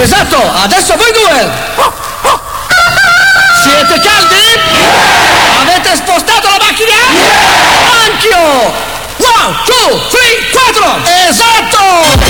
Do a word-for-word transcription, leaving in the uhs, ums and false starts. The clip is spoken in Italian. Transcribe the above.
Esatto, adesso voi due! Siete caldi? Avete spostato la macchina? Anch'io! One, two, three, quattro! Esatto!